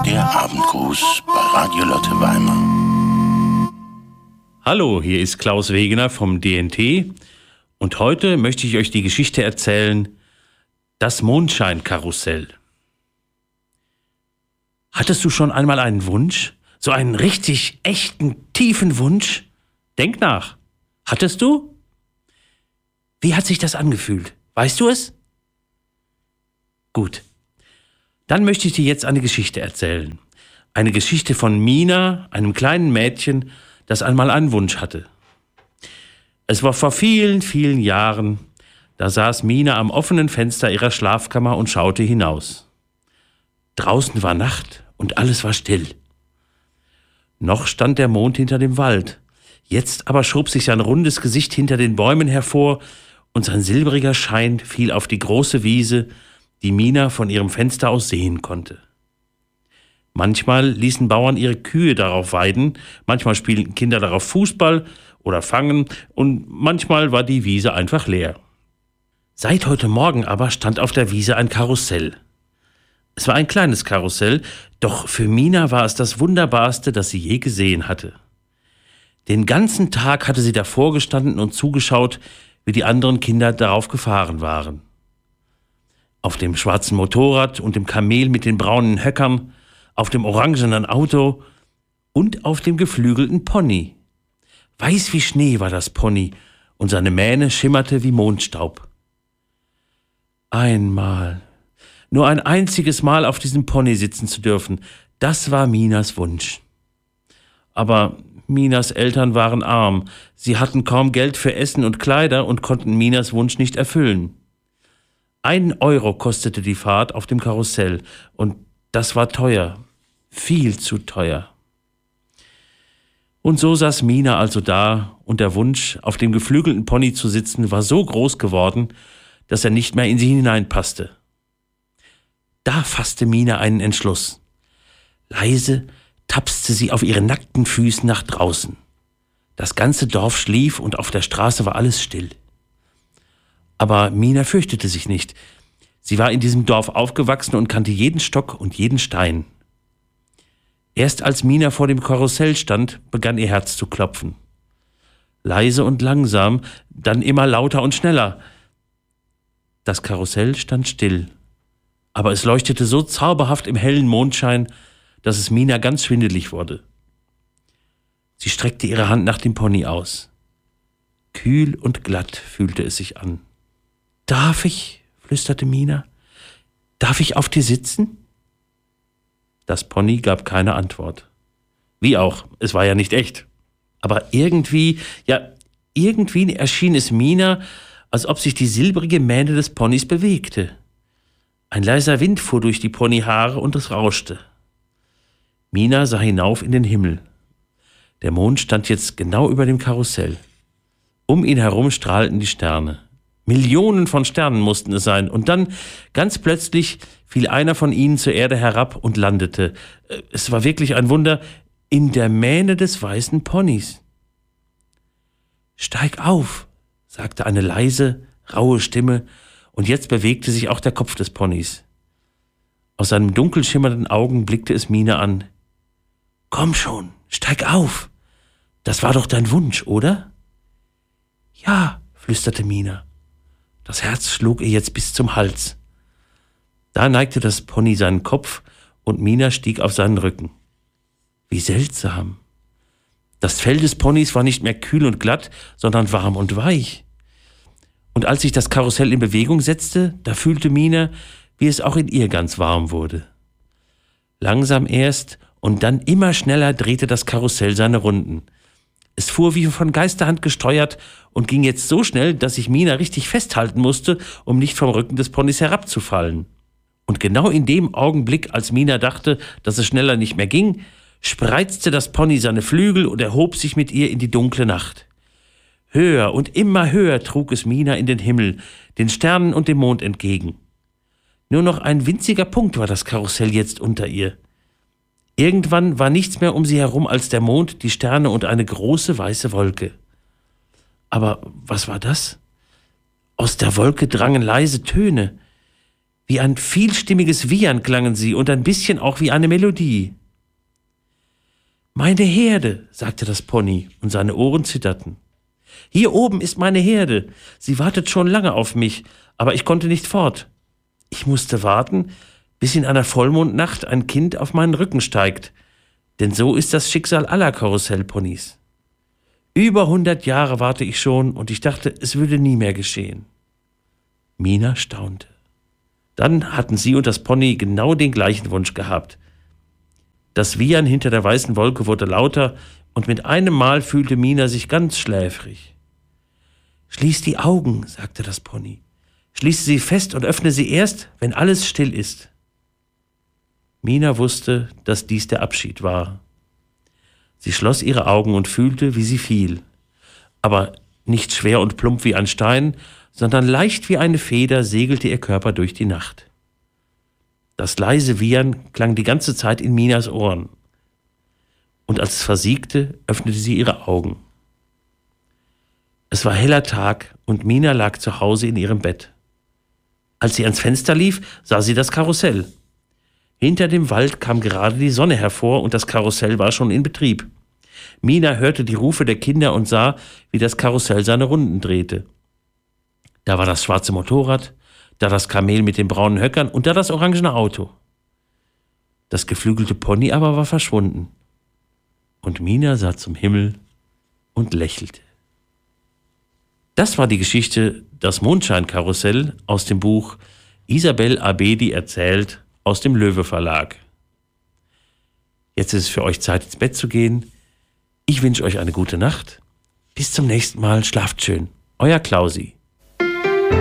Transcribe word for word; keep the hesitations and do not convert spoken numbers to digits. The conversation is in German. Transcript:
Der Abendgruß bei Radio Lotte Weimar. Hallo, hier ist Klaus Wegener vom D N T und heute möchte ich euch die Geschichte erzählen, das Mondscheinkarussell. Hattest du schon einmal einen Wunsch? So einen richtig, echten, tiefen Wunsch? Denk nach. Hattest du? Wie hat sich das angefühlt? Weißt du es? Gut. Dann möchte ich dir jetzt eine Geschichte erzählen. Eine Geschichte von Mina, einem kleinen Mädchen, das einmal einen Wunsch hatte. Es war vor vielen, vielen Jahren. Da saß Mina am offenen Fenster ihrer Schlafkammer und schaute hinaus. Draußen war Nacht und alles war still. Noch stand der Mond hinter dem Wald. Jetzt aber schob sich sein rundes Gesicht hinter den Bäumen hervor und sein silbriger Schein fiel auf die große Wiese, die Mina von ihrem Fenster aus sehen konnte. Manchmal ließen Bauern ihre Kühe darauf weiden, manchmal spielten Kinder darauf Fußball oder Fangen und manchmal war die Wiese einfach leer. Seit heute Morgen aber stand auf der Wiese ein Karussell. Es war ein kleines Karussell, doch für Mina war es das Wunderbarste, das sie je gesehen hatte. Den ganzen Tag hatte sie davor gestanden und zugeschaut, wie die anderen Kinder darauf gefahren waren. Auf dem schwarzen Motorrad und dem Kamel mit den braunen Höckern, auf dem orangenen Auto und auf dem geflügelten Pony. Weiß wie Schnee war das Pony und seine Mähne schimmerte wie Mondstaub. Einmal, nur ein einziges Mal auf diesem Pony sitzen zu dürfen, das war Minas Wunsch. Aber Minas Eltern waren arm, sie hatten kaum Geld für Essen und Kleider und konnten Minas Wunsch nicht erfüllen. Ein Euro kostete die Fahrt auf dem Karussell und das war teuer, viel zu teuer. Und so saß Mina also da und der Wunsch, auf dem geflügelten Pony zu sitzen, war so groß geworden, dass er nicht mehr in sie hineinpasste. Da fasste Mina einen Entschluss. Leise tapste sie auf ihren nackten Füßen nach draußen. Das ganze Dorf schlief und auf der Straße war alles still. Aber Mina fürchtete sich nicht. Sie war in diesem Dorf aufgewachsen und kannte jeden Stock und jeden Stein. Erst als Mina vor dem Karussell stand, begann ihr Herz zu klopfen. Leise und langsam, dann immer lauter und schneller. Das Karussell stand still, aber es leuchtete so zauberhaft im hellen Mondschein, dass es Mina ganz schwindelig wurde. Sie streckte ihre Hand nach dem Pony aus. Kühl und glatt fühlte es sich an. »Darf ich?« flüsterte Mina. »Darf ich auf dir sitzen?« Das Pony gab keine Antwort. Wie auch, es war ja nicht echt. Aber irgendwie, ja, irgendwie erschien es Mina, als ob sich die silbrige Mähne des Ponys bewegte. Ein leiser Wind fuhr durch die Ponyhaare und es rauschte. Mina sah hinauf in den Himmel. Der Mond stand jetzt genau über dem Karussell. Um ihn herum strahlten die Sterne. Millionen von Sternen mussten es sein. Und dann, ganz plötzlich, fiel einer von ihnen zur Erde herab und landete. Es war wirklich ein Wunder, in der Mähne des weißen Ponys. »Steig auf«, sagte eine leise, raue Stimme, und jetzt bewegte sich auch der Kopf des Ponys. Aus seinen dunkel schimmernden Augen blickte es Mina an. »Komm schon, steig auf. Das war doch dein Wunsch, oder?« »Ja«, flüsterte Mina. Das Herz schlug ihr jetzt bis zum Hals. Da neigte das Pony seinen Kopf und Mina stieg auf seinen Rücken. Wie seltsam. Das Fell des Ponys war nicht mehr kühl und glatt, sondern warm und weich. Und als sich das Karussell in Bewegung setzte, da fühlte Mina, wie es auch in ihr ganz warm wurde. Langsam erst und dann immer schneller drehte das Karussell seine Runden. Es fuhr wie von Geisterhand gesteuert und ging jetzt so schnell, dass sich Mina richtig festhalten musste, um nicht vom Rücken des Ponys herabzufallen. Und genau in dem Augenblick, als Mina dachte, dass es schneller nicht mehr ging, spreizte das Pony seine Flügel und erhob sich mit ihr in die dunkle Nacht. Höher und immer höher trug es Mina in den Himmel, den Sternen und dem Mond entgegen. Nur noch ein winziger Punkt war das Karussell jetzt unter ihr. Irgendwann war nichts mehr um sie herum als der Mond, die Sterne und eine große weiße Wolke. Aber was war das? Aus der Wolke drangen leise Töne. Wie ein vielstimmiges Wiehern klangen sie und ein bisschen auch wie eine Melodie. »Meine Herde«, sagte das Pony, und seine Ohren zitterten. »Hier oben ist meine Herde. Sie wartet schon lange auf mich, aber ich konnte nicht fort. Ich musste warten, bis in einer Vollmondnacht ein Kind auf meinen Rücken steigt, denn so ist das Schicksal aller Karussellponys. Über hundert Jahre warte ich schon und ich dachte, es würde nie mehr geschehen.« Mina staunte. Dann hatten sie und das Pony genau den gleichen Wunsch gehabt. Das Wiehern hinter der weißen Wolke wurde lauter und mit einem Mal fühlte Mina sich ganz schläfrig. »Schließ die Augen«, sagte das Pony. »Schließe sie fest und öffne sie erst, wenn alles still ist.« Mina wusste, dass dies der Abschied war. Sie schloss ihre Augen und fühlte, wie sie fiel. Aber nicht schwer und plump wie ein Stein, sondern leicht wie eine Feder segelte ihr Körper durch die Nacht. Das leise Wiehern klang die ganze Zeit in Minas Ohren. Und als es versiegte, öffnete sie ihre Augen. Es war heller Tag und Mina lag zu Hause in ihrem Bett. Als sie ans Fenster lief, sah sie das Karussell. Hinter dem Wald kam gerade die Sonne hervor und das Karussell war schon in Betrieb. Mina hörte die Rufe der Kinder und sah, wie das Karussell seine Runden drehte. Da war das schwarze Motorrad, da das Kamel mit den braunen Höckern und da das orangene Auto. Das geflügelte Pony aber war verschwunden. Und Mina sah zum Himmel und lächelte. Das war die Geschichte »Das Mondscheinkarussell« aus dem Buch Isabel Abedi erzählt aus dem Löwe Verlag. Jetzt ist es für euch Zeit, ins Bett zu gehen. Ich wünsche euch eine gute Nacht. Bis zum nächsten Mal. Schlaft schön. Euer Klausi.